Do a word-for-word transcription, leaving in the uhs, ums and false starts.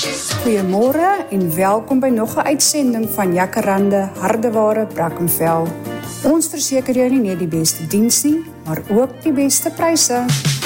Goeiemôre en welkom by nog 'n uitsending van Jacaranda Hardeware Brackenfell. Ons verseker jou nie net die beste diens nie, maar ook die beste pryse.